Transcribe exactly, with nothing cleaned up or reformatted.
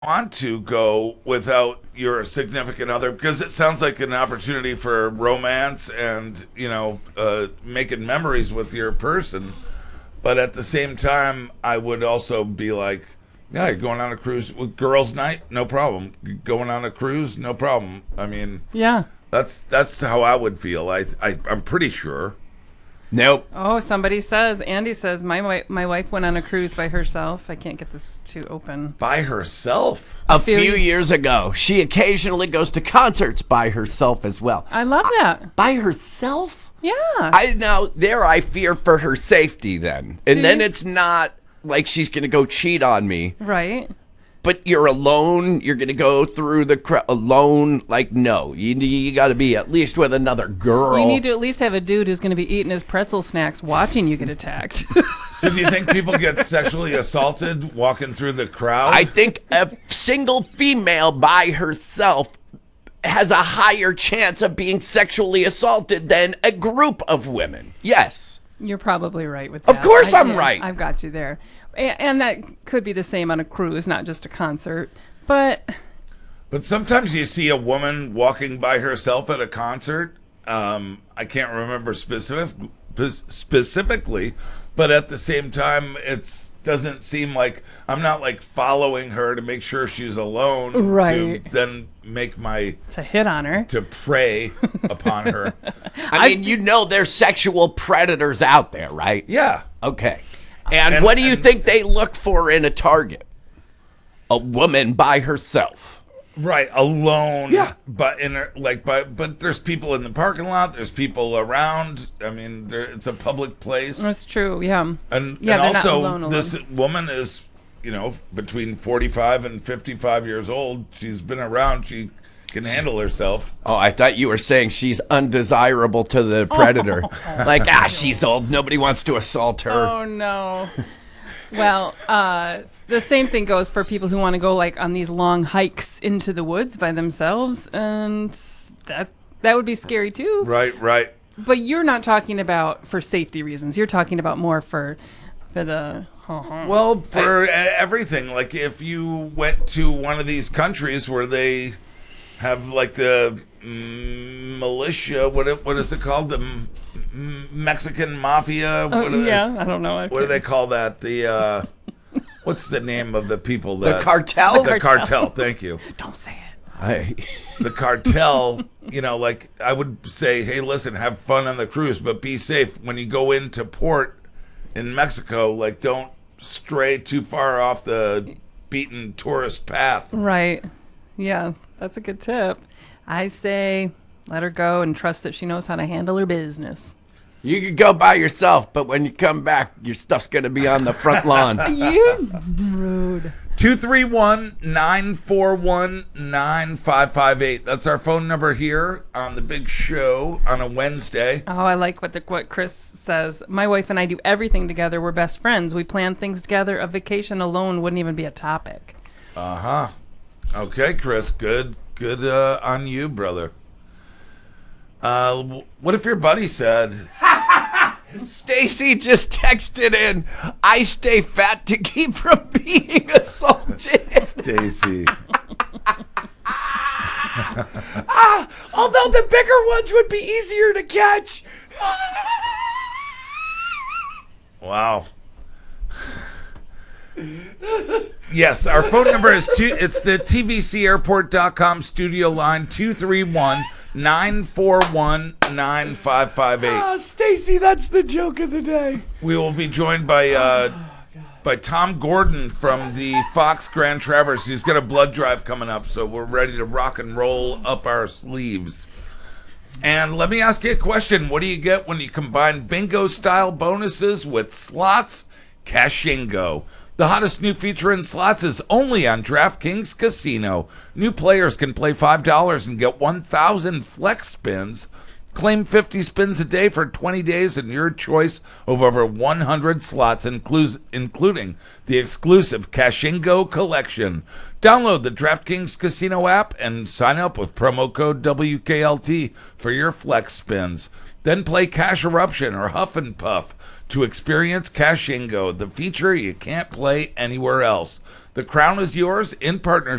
want to go without your significant other because it sounds like an opportunity for romance and you know uh, making memories with your person. But at the same time, I would also be like, yeah, you're going on a cruise with girls' night, no problem. Going on a cruise, no problem. I mean, Yeah. that's that's how I would feel. I, I I'm pretty sure. Nope. Oh, somebody says, Andy says, my wi- my wife went on a cruise by herself. I can't get this to open. By herself. A feel few you- years ago, she occasionally goes to concerts by herself as well. I love that. By herself? Yeah. I now there I fear for her safety then. And Do then you? it's not like she's going to go cheat on me. right. But you're alone. You're going to go through the crowd alone. Like, no. You, you got to be at least with another girl. You need to at least have a dude who's going to be eating his pretzel snacks watching you get attacked. So do you think people get sexually assaulted walking through the crowd? I think a single female by herself has a higher chance of being sexually assaulted than a group of women. Yes. You're probably right with that. Of course I- I'm yeah, right. I've got you there. A- And that could be the same on a cruise, not just a concert. But But sometimes you see a woman walking by herself at a concert. Um, I can't remember specific, specifically, but at the same time, it doesn't seem like I'm not like following her to make sure she's alone. Right. To then make my to hit on her. to prey upon her. I mean, you know there's sexual predators out there, right? Yeah. Okay. And, And- what do you and- think they look for in a target? A woman by herself. Right, alone. Yeah. But in her, like, but but there's people in the parking lot. There's people around. I mean, there, it's a public place. That's true, yeah. And, Yeah, and they're not also, alone, alone. this woman is, you know, between forty-five and fifty-five years old. She's been around. She can handle herself. Oh, I thought you were saying she's undesirable to the predator. Like, ah, she's old. Nobody wants to assault her. Oh, no. Well, uh, the same thing goes for people who want to go, like, on these long hikes into the woods by themselves. And that that would be scary, too. Right, right. But you're not talking about for safety reasons. You're talking about more for for the... Well, for e- everything. Like, if you went to one of these countries where they have, like, the mm, militia, what it- what is it called? The m- m- Mexican mafia? Oh, What are they- yeah, I don't know. I What do can't- they call that? The uh, what's the name of the people The that cartel? The cartel. Thank you. Don't say it. I, The cartel. You know, like I would say, hey, listen, have fun on the cruise, but be safe when you go into port in Mexico. Like, don't stray too far off the beaten tourist path. Right. Yeah, that's a good tip. I say let her go and trust that she knows how to handle her business. you could go by yourself, but when you come back, your stuff's going to be on the front lawn. You rude. two three one, nine four one, nine five five eight. That's our phone number here on the big show on a Wednesday. Oh, I like what the, what Chris says. My wife and I do everything together. We're best friends. We plan things together. A vacation alone wouldn't even be a topic. Uh-huh. Okay, Chris. Good. Good uh, on you, brother. Uh, w- what if your buddy said, Stacy just texted in, I stay fat to keep from being assaulted. Stacy, Although the bigger ones would be easier to catch. wow. Yes, our phone number is two, it's the T V C airport dot com studio line two three one, nine four one, nine five five eight. Ah, Stacy, that's the joke of the day. We will be joined by uh, by Tom Gordon from the Fox Grand Traverse. He's got a blood drive coming up, so we're ready to rock and roll up our sleeves. And let me ask you a question. What do you get when you combine bingo-style bonuses with slots? Cashingo. The hottest new feature in slots is only on DraftKings Casino. New players can play five dollars and get one thousand flex spins. Claim fifty spins a day for twenty days and your choice of over one hundred slots, includes, including the exclusive Cashingo collection. Download the DraftKings Casino app and sign up with promo code W K L T for your flex spins. Then play Cash Eruption or Huff and Puff to experience Cashingo, the feature you can't play anywhere else. The crown is yours in partnership